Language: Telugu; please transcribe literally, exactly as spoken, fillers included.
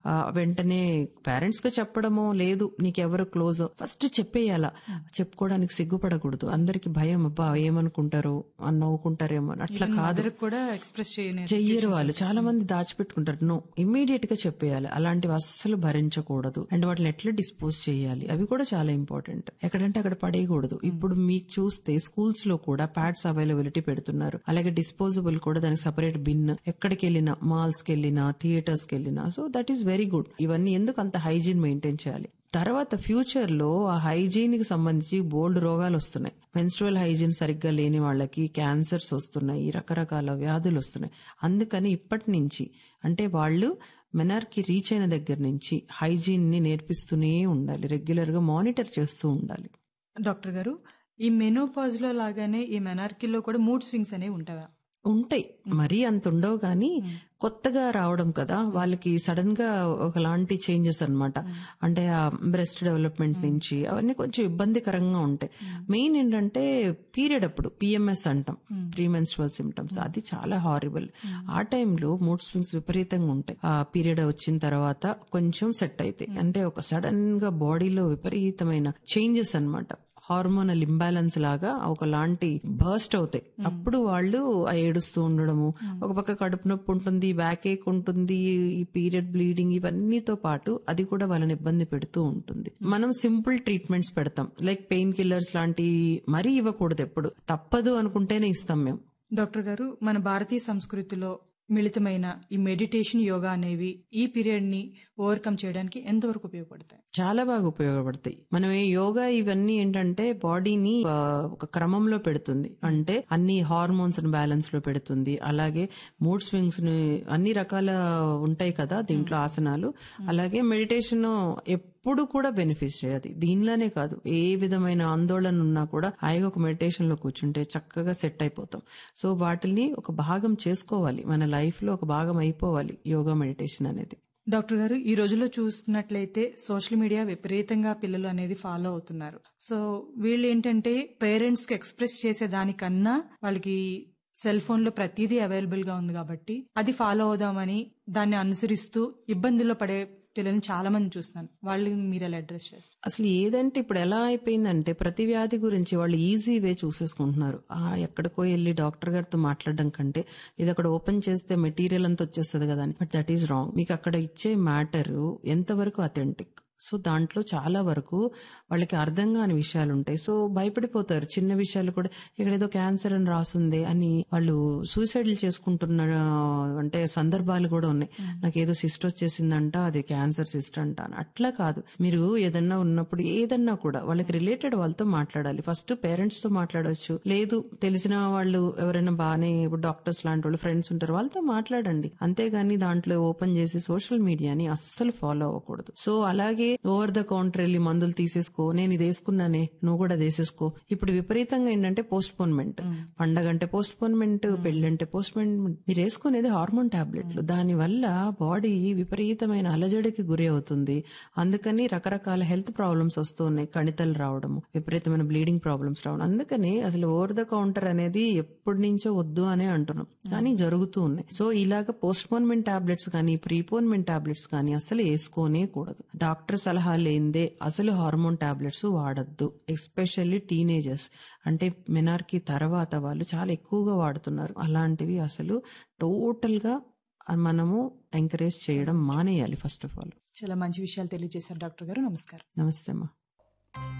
ఆ, వెంటనే పేరెంట్స్ గా చెప్పడమో లేదు నీకెవరు క్లోజ్ ఫస్ట్ చెప్పేయాలా. చెప్పుకోవడానికి సిగ్గుపడకూడదు. అందరికి భయం, అబ్బా ఏమనుకుంటారు అని నవ్వుకుంటారేమో అని. అట్లా కాదు, కూడా ఎక్స్ప్రెస్ చెయ్యరు వాళ్ళు. చాలా మంది దాచిపెట్టుకుంటారు. నో, ఇమ్మీడియట్ గా చెప్పేయాలి. అలాంటివి అస్సలు భరించకూడదు. అండ్ వాటిని ఎట్లా డిస్పోజ్ చేయాలి అవి కూడా చాలా ఇంపార్టెంట్. ఎక్కడంటే అక్కడ పడేయకూడదు. ఇప్పుడు మీకు చూస్తే స్కూల్స్ లో కూడా ప్యాడ్స్ అవైలబిలిటీ పెడుతున్నారు. అలాగే డిస్పోజబుల్ కూడా దానికి సపరేట్ బిన్. ఎక్కడికి వెళ్ళినా, మాల్స్ కి వెళ్ళినా, థియేటర్స్ కి వెళ్ళినా. So that is very good. ఇవన్నీ ఎందుకు అంత హైజీన్ మెయింటైన్ చేయాలి. తర్వాత ఫ్యూచర్ లో ఆ హైజీన్ కి సంబంధించి బోల్డ్ రోగాలు వస్తున్నాయి. మెన్స్ట్రువల్ హైజీన్ సరిగ్గా లేని వాళ్ళకి క్యాన్సర్స్ వస్తున్నాయి, రకరకాల వ్యాధులు వస్తున్నాయి. అందుకని ఇప్పటి నుంచి అంటే వాళ్ళు మెనార్కి రీచ్ అయిన దగ్గర నుంచి హైజీన్ ని నేర్పిస్తూనే ఉండాలి, రెగ్యులర్ గా మానిటర్ చేస్తూ ఉండాలి. డాక్టర్ గారు, ఈ మెనోపాజ్ లో లాగానే ఈ మెనార్కీలో కూడా మూడ్ స్వింగ్స్ అనేవి ఉంటాయా? ఉంటాయి, మరీ అంత ఉండవు కానీ కొత్తగా రావడం కదా వాళ్ళకి సడన్ గా ఒకలాంటి చేంజెస్ అన్నమాట. అంటే ఆ బ్రెస్ట్ డెవలప్మెంట్ నుంచి అవన్నీ కొంచెం ఇబ్బందికరంగా ఉంటాయి. మెయిన్ ఏంటంటే పీరియడ్ అప్పుడు పిఎంఎస్ అంటాం, ప్రీ మెన్స్ట్రువల్ సిమ్టమ్స్, అది చాలా హారిబుల్. ఆ టైంలో మూడ్ స్వింగ్స్ విపరీతంగా ఉంటాయి. ఆ పీరియడ్ వచ్చిన తర్వాత కొంచెం సెట్ అవుతాయి. అంటే ఒక సడన్ గా బాడీలో విపరీతమైన చేంజెస్ అన్నమాట. హార్మోనల్ ఇంబ్యాలెన్స్ లాగా ఒకలాంటి బర్స్ట్ అవుతాయి. అప్పుడు వాళ్ళు ఏడుస్తూ ఉండడము, ఒక పక్క కడుపు నొప్పి ఉంటుంది, బ్యాక్ ఏక్ ఉంటుంది, ఈ పీరియడ్ బ్లీడింగ్ ఇవన్నీతో పాటు అది కూడా వాళ్ళని ఇబ్బంది పెడుతూ ఉంటుంది. మనం సింపుల్ ట్రీట్మెంట్స్ పెడతాం, లైక్ పెయిన్ కిల్లర్స్ లాంటివి మరీ ఇవ్వకూడదు. ఎప్పుడు తప్పదు అనుకుంటేనే ఇస్తాం మేము. డాక్టర్ గారు, మన భారతీయ సంస్కృతిలో మిళితమైన ఈ మెడిటేషన్, యోగా అనేవి ఈ పీరియడ్ ని ఓవర్కమ్ చేయడానికి ఎంతవరకు ఉపయోగపడతాయి? చాలా బాగా ఉపయోగపడతాయి. మనం ఈ యోగా ఇవన్నీ ఏంటంటే బాడీని ఒక క్రమంలో పెడుతుంది. అంటే అన్ని హార్మోన్స్ బ్యాలెన్స్ లో పెడుతుంది. అలాగే మూడ్ స్వింగ్స్ ని, అన్ని రకాల ఉంటాయి కదా దీంట్లో ఆసనాలు. అలాగే మెడిటేషన్ ఎప్పుడు కూడా బెనిఫిషియరీ. అది దీనిలోనే కాదు, ఏ విధమైన ఆందోళన ఉన్నా కూడా హాయిగా ఒక మెడిటేషన్ లో కూర్చుంటే చక్కగా సెట్ అయిపోతాం. సో వాటిని ఒక భాగం చేసుకోవాలి, మన లైఫ్ లో ఒక భాగం అయిపోవాలి యోగా, మెడిటేషన్ అనేది. డాక్టర్ గారు, ఈ రోజుల్లో చూస్తున్నట్లయితే సోషల్ మీడియా విపరీతంగా పిల్లలు అనేది ఫాలో అవుతున్నారు. సో వీళ్ళు ఏంటంటే పేరెంట్స్ కి ఎక్స్ప్రెస్ చేసే దానికన్నా వాళ్ళకి సెల్ ఫోన్ లో ప్రతిదీ అవైలబుల్ గా ఉంది కాబట్టి అది ఫాలో అవుదామని దాన్ని అనుసరిస్తూ ఇబ్బందుల్లో పడే పిల్లల్ని చాలా మంది చూస్తున్నాను. వాళ్ళు మీరు ఎలా అడ్రస్ చేస్తారు? అసలు ఏదంటే ఇప్పుడు ఎలా అయిపోయిందంటే ప్రతి వ్యాధి గురించి వాళ్ళు ఈజీ వే చూసేసుకుంటున్నారు. ఆ ఎక్కడికో వెళ్ళి డాక్టర్ గారితో మాట్లాడడం కంటే ఇది అక్కడ ఓపెన్ చేస్తే మెటీరియల్ అంతా వచ్చేస్తుంది కదా అని. But that is wrong. మీకు అక్కడ ఇచ్చే మ్యాటర్ ఎంతవరకు అథెంటిక్. సో దాంట్లో చాలా వరకు వాళ్ళకి అర్థం కాని విషయాలు ఉంటాయి. సో భయపడిపోతారు. చిన్న విషయాలు కూడా ఇక్కడ ఏదో క్యాన్సర్ అని రాసుంది అని వాళ్ళు సూసైడ్లు చేసుకుంటున్న అంటే సందర్భాలు కూడా ఉన్నాయి. నాకు ఏదో సిస్ట్ వచ్చేసిందంట, అది క్యాన్సర్ సిస్ట్ అంట అని. అట్లా కాదు, మీరు ఏదన్నా ఉన్నప్పుడు ఏదన్నా కూడా వాళ్ళకి రిలేటెడ్ వాళ్ళతో మాట్లాడాలి. ఫస్ట్ పేరెంట్స్ తో మాట్లాడవచ్చు, లేదు తెలిసిన వాళ్ళు ఎవరైనా బాగానే ఇప్పుడు డాక్టర్స్ లాంటి వాళ్ళు ఫ్రెండ్స్ ఉంటారు, వాళ్ళతో మాట్లాడండి. అంతేగాని దాంట్లో ఓపెన్ చేసి సోషల్ మీడియాని అస్సలు ఫాలో అవ్వకూడదు. సో అలాగే ఓవర్ ద కౌంటర్ వెళ్ళి మందులు తీసేసుకో, నేను ఇది వేసుకున్నానే నువ్వు కూడా వేసేసుకో. ఇప్పుడు విపరీతంగా ఏంటంటే పోస్ట్ పోన్మెంట్, పండగ అంటే పోస్ట్ పోన్మెంట్, పెళ్లి అంటే పోస్ట్ పోన్మెంట్. మీరు వేసుకునేది హార్మోన్ టాబ్లెట్లు. దాని వల్ల బాడీ విపరీతమైన అలజడికి గురి అవుతుంది. అందుకని రకరకాల హెల్త్ ప్రాబ్లమ్స్ వస్తూ ఉన్నాయి. కణితలు రావడము, విపరీతమైన బ్లీడింగ్ ప్రాబ్లమ్స్ రావడం. అందుకని అసలు ఓవర్ ద కౌంటర్ అనేది ఎప్పటి నుంచో వద్దు అనే అంటున్నాం, కానీ జరుగుతూ ఉన్నాయి. సో ఇలాగ పోస్ట్ పోన్మెంట్ టాబ్లెట్స్ కానీ ప్రీపోన్మెంట్ టాబ్లెట్స్ కానీ అసలు వేసుకోనే కూడదు. డాక్టర్ సలహా లేనిదే అసలు హార్మోన్ టాబ్లెట్స్ వాడద్దు. ఎస్పెషల్లీ టీనేజర్స్ అంటే మెనార్కీ తర్వాత వాళ్ళు చాలా ఎక్కువగా వాడుతున్నారు. అలాంటివి అసలు టోటల్ గా మనము ఎంకరేజ్ చేయడం మానేయాలి ఫస్ట్ ఆఫ్ ఆల్. చాలా మంచి విషయాలు తెలియజేశారు డాక్టర్ గారు. నమస్కారం. నమస్తే అమ్మా.